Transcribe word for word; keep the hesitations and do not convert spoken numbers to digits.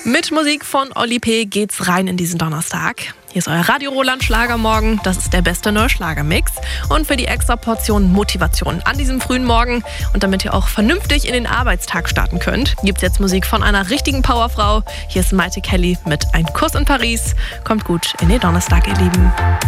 Mit Musik von Oli P. geht's rein in diesen Donnerstag. Hier ist euer Radio Roland Schlagermorgen. Das ist der beste neue Schlagermix. Und für die extra Portion Motivation an diesem frühen Morgen und damit ihr auch vernünftig in den Arbeitstag starten könnt, gibt's jetzt Musik von einer richtigen Powerfrau. Hier ist Maite Kelly mit Ein Kuss in Paris. Kommt gut in den Donnerstag, ihr Lieben.